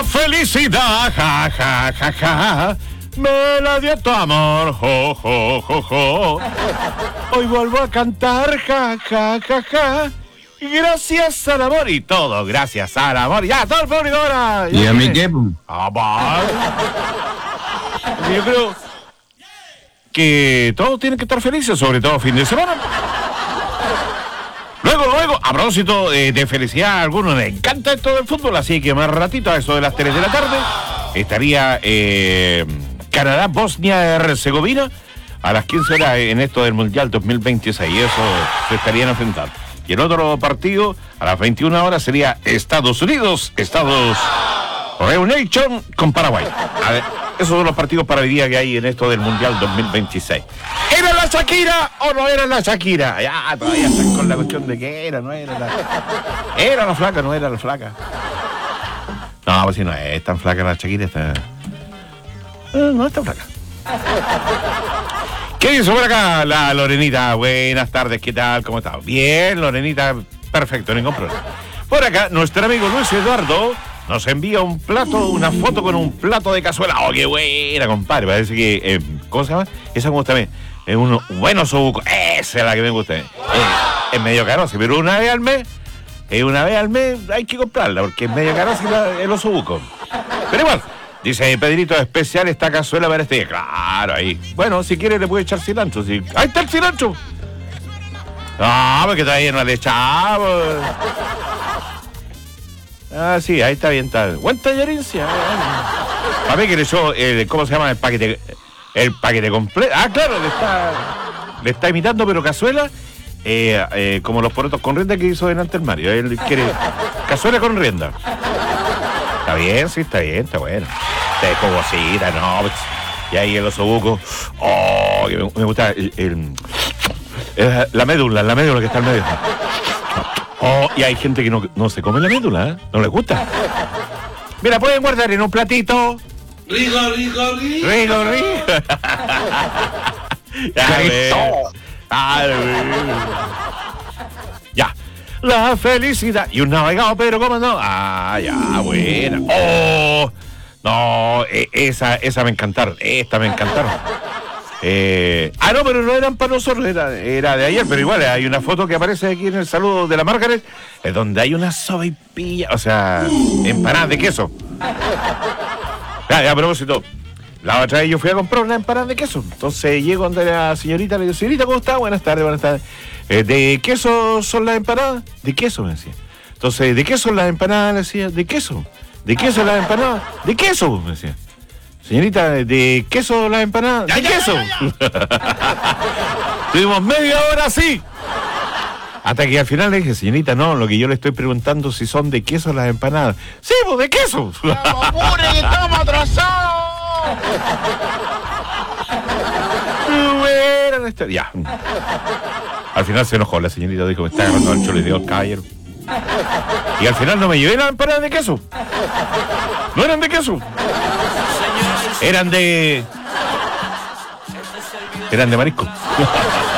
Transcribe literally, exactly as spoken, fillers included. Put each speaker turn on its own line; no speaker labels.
felicidad, ja, ja, ja, ja, me la dio tu amor, jo, jo, jo, jo. Hoy vuelvo a cantar, ja, ja, ja, ja. Gracias al amor y todo, gracias al amor. Ya, todo el público ahora.
¿Y a mí qué?
Ah, va. Yo creo que todos tienen que estar felices, sobre todo fin de semana. Luego, luego, a propósito de, de felicidad, a algunos les encanta esto del fútbol, así que más ratito, a eso de las tres de la tarde, estaría eh, Canadá, Bosnia, Herzegovina, a las quince horas en esto del Mundial dos mil veintiséis, y eso se estarían enfrentando. Y el otro partido, a las veintiuna horas, sería Estados Unidos, Estados Reunion con Paraguay. A ver, esos son los partidos para hoy día que hay en esto del Mundial dos mil veintiséis. ¿Era la Shakira o no era la Shakira? Ya, todavía están con la cuestión de que era, no era la... Era la flaca, no era la flaca. No, pues si no es tan flaca la Shakira, está... No es tan flaca. ¿Qué dice por acá la Lorenita? Buenas tardes, ¿qué tal? ¿Cómo está? Bien, Lorenita, perfecto, ningún problema. Por acá, nuestro amigo Luis Eduardo nos envía un plato, una foto con un plato de cazuela. ¡Oh, qué buena, compadre! Parece que, eh, ¿cómo se llama? Esa me gusta a mí. Es un buen osobuco. Esa es la que me gusta a mí. Es, es medio caro, sí, pero una vez al mes, eh, una vez al mes hay que comprarla, porque es medio caro así la, el osobuco. Pero igual. Dice, Pedrito, especial esta cazuela para este día. Claro, ahí. Bueno, si quiere le puede echar cilantro. Si... ¡Ahí está el cilantro! No, porque todavía no le echamos. Ah, sí, ahí está bien. Está. Buen tallarín, sí. A ver que le echó, el, ¿cómo se llama? El paquete el paquete completo. Ah, claro, le está le está imitando, pero cazuela, eh, eh, como los porotos con rienda que hizo delante el Mario. Él quiere cazuela con rienda. Está bien, sí, está bien, está bueno. Está jugosita, no. Y ahí el osobuco. Oh, que me, me gusta el, el, el, la médula, la médula que está al medio. Oh, y hay gente que no, no se come la médula, ¿eh? No les gusta. Mira, pueden guardar en un platito.
Rico, rico, rico.
Rico, rico. Ya, a ver. Ya. La felicidad. Y un navegado, pero ¿cómo no? Ah, ya, buena. Oh, no, eh, esa, esa me encantaron. Esta me encantaron. Eh, ah, no, pero no eran para nosotros, era, era de ayer, pero igual hay una foto que aparece aquí en el saludo de la Margaret, es donde hay una sopaipilla, o sea, empanadas de queso. Ya, ya, a propósito, la otra vez yo fui a comprar una empanada de queso, entonces llego donde la señorita, le digo, señorita, ¿cómo está? Buenas tardes, buenas tardes. Eh, ¿De queso son las empanadas? De queso, me decía. Entonces, ¿de qué son las empanadas? Le decía, de queso. ¿De qué son las empanadas? De queso, me decía. Señorita, ¿de queso las empanadas?
Ya,
¿De
ya,
queso?
ya, ya, ya.
Tuvimos media hora así. Hasta que al final le dije, señorita, no, lo que yo le estoy preguntando si son de queso las empanadas. Sí, pues de queso.
¡Vamos, apure, que estamos atrasados!
Bueno, esto- ya. Al final se enojó la señorita, dijo, me está agarrando el chole, dio el caballero. Y al final no me llevé las empanadas de queso. No eran de queso. Eran de... Eran de marisco.